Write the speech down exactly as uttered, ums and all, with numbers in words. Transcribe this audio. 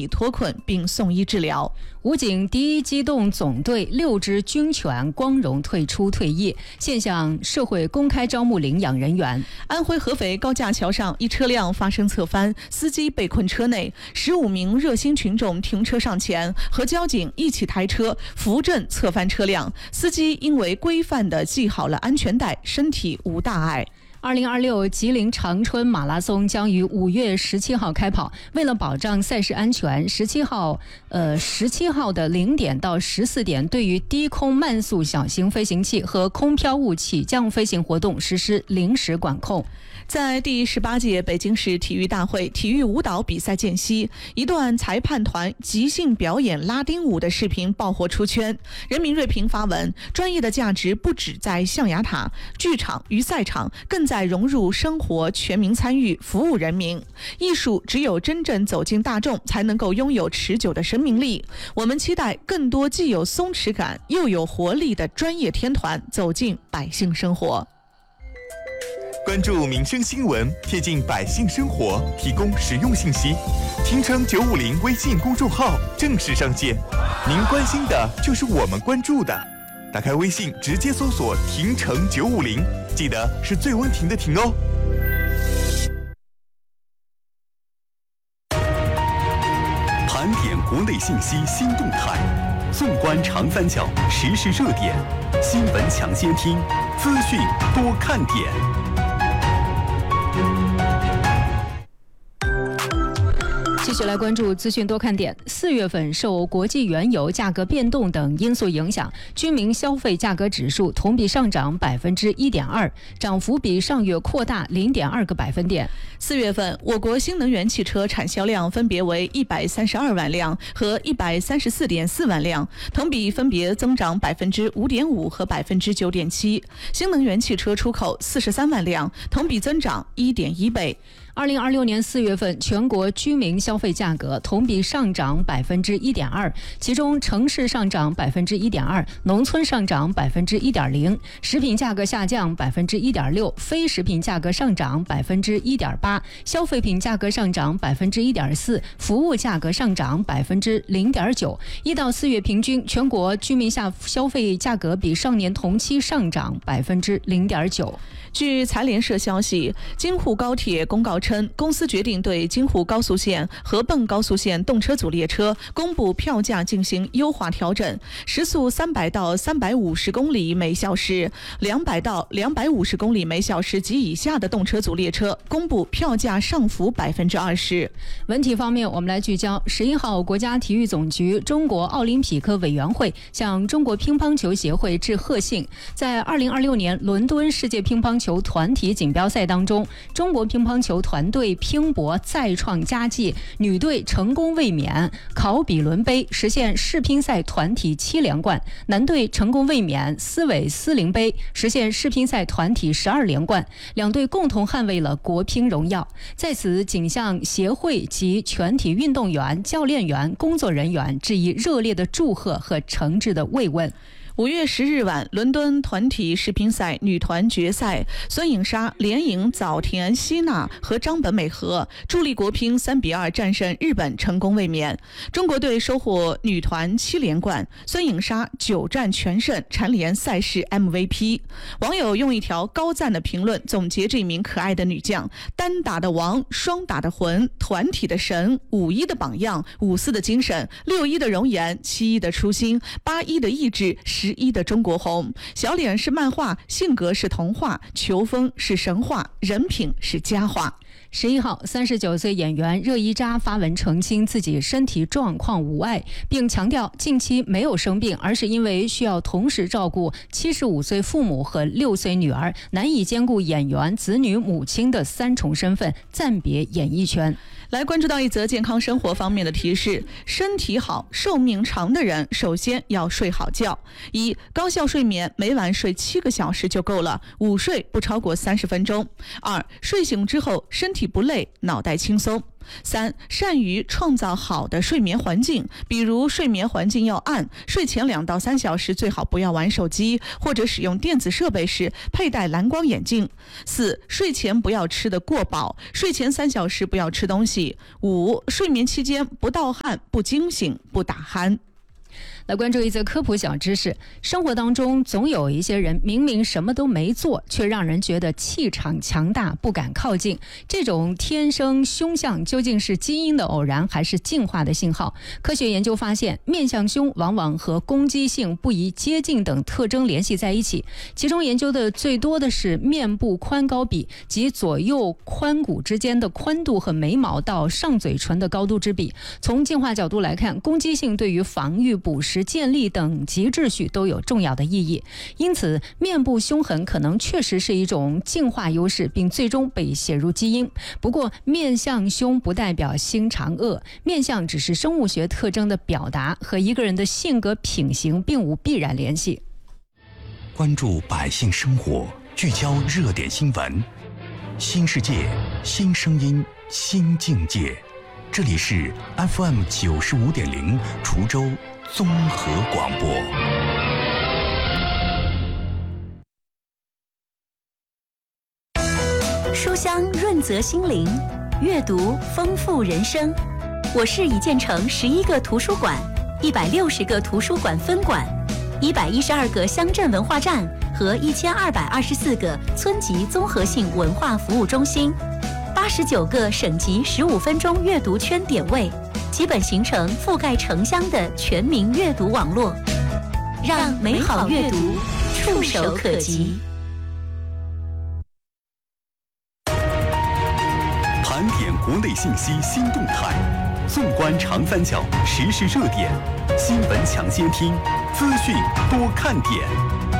以脱困并送医治疗。 武警第一机动总队六支军犬光荣退出退役，现向社会公开招募领养人员。 安徽合肥高架桥上一车辆发生侧翻，司机被困车内，十五名热心群众停车上前，和交警一起抬车扶正侧翻车辆，司机因为规范地系好了安全带，身体无大碍。 二零二六吉林长春马拉松将于五月十七号开跑。为了保障赛事安全，十七号呃十七号的零点到十四点，对于低空慢速小型飞行器和空飘物起降飞行活动实施临时管控。 在第十八届北京市体育大会体育舞蹈比赛间隙，一段裁判团即兴表演拉丁舞的视频爆火出圈。人民锐评发文：专业的价值不只在象牙塔、剧场与赛场，更在融入生活，全民参与，服务人民。艺术只有真正走进大众，才能够拥有持久的生命力。我们期待更多既有松弛感又有活力的专业天团走进百姓生活。 关注民生新闻，贴近百姓生活，提供实用信息。听成九五零微信公众号正式上线，您关心的就是我们关注的。打开微信，直接搜索“听成九五零”，记得是最温婷的婷哦。盘点国内信息新动态，纵观长三角时事热点，新闻抢先听，资讯多看点。 继续来关注资讯多看点。四月份受国际原油价格变动等因素影响，居民消费价格指数同比上涨百分之一点二，涨幅比上月扩大零点二个百分点。 四月份，我国新能源汽车产销量分别为一百三十二万辆和一百三十四点四万辆，同比分别增长百分之五点五和百分之九点七。新能源汽车出口四十三万辆，同比增长一点一倍。 二零二六年四月份，全国居民消费价格同比上涨百分之一点二，其中城市上涨百分之一点二，农村上涨百分之一点零，食品价格下降百分之一点六，非食品价格上涨百分之一点八，消费品价格上涨百分之一点四，服务价格上涨百分之零点九。一到四月平均，全国居民下消费价格比上年同期上涨百分之零点九。 据财联社消息，京沪高铁公告称，公司决定对京沪高速线、合泵高速线动车组列车公布票价进行优化调整，时速三百到三百五十公里每小时、两百到两百五十公里每小时及以下的动车组列车公布票价上浮百分之二十。 文体方面，我们来聚焦十一号，国家体育总局、中国奥林匹克委员会向中国乒乓球协会致贺信。在二零二六年伦敦世界乒乓球团体锦标赛当中，中国乒乓球团队拼搏再创佳绩，女队成功卫冕考比伦杯，实现世乒赛团体七连冠；男队成功卫冕斯韦斯林杯，实现世乒赛团体十二连冠。两队共同捍卫了国乒荣耀。在此，仅向协会及全体运动员、教练员、工作人员致以热烈的祝贺和诚挚的慰问。 五月十日晚，伦敦团体世乒赛女团决赛，孙颖莎连赢早田希娜和张本美和，助力国乒三比二战胜日本，成功卫冕。中国队收获女团七连冠，孙颖莎九战全胜，蝉联赛事 M V P。网友用一条高赞的评论总结这名可爱的女将：单打的王，双打的魂，团体的神，五一的榜样，五四的精神，六一的容颜，七一的初心，八一的意志，十一的中国红。小脸是漫画，性格是童话，球风是神话，人品是佳话。 十一号，三十九岁演员热依扎发文澄清自己身体状况无碍，并强调近期没有生病，而是因为需要同时照顾七十五岁父母和六岁女儿，难以兼顾演员、子女、母亲的三重身份，暂别演艺圈。 来关注到一则健康生活方面的提示：身体好、寿命长的人，首先要睡好觉。一、高效睡眠，每晚睡七个小时就够了，午睡不超过三十分钟。二、睡醒之后身体不累，脑袋轻松。 三、善于创造好的睡眠环境，比如睡眠环境要暗，睡前两到三小时最好不要玩手机或者使用电子设备时佩戴蓝光眼镜。四、睡前不要吃得过饱，睡前三小时不要吃东西。五、睡眠期间不盗汗、不惊醒、不打鼾。 来关注一则科普小知识。生活当中总有一些人明明什么都没做，却让人觉得气场强大，不敢靠近。这种天生凶相究竟是基因的偶然，还是进化的信号？科学研究发现，面相凶往往和攻击性、不宜接近等特征联系在一起。其中研究的最多的是面部宽高比及左右髋骨之间的宽度和眉毛到上嘴唇的高度之比。从进化角度来看，攻击性对于防御、捕食、建立等级秩序都有重要的意义，因此面部凶狠可能确实是一种进化优势，并最终被写入基因。不过面相凶不代表心肠恶，面相只是生物学特征的表达，和一个人的性格品行并无必然联系。 关注百姓生活，聚焦热点新闻，新世界，新声音，新境界。这里是 F M 九十五点零滁州综合广播。 书香润泽心灵，阅读丰富人生。我市已建成十一个图书馆、一百六十个图书馆分馆、一百一十二个乡镇文化站和一千二百二十四个村级综合性文化服务中心。八十九个省级十五分钟阅读圈点位，基本形成覆盖城乡的全民阅读网络，让美好阅读触手可及。 盘点国内信息新动态，纵观长三角时事热点，新闻抢先听，资讯多看点。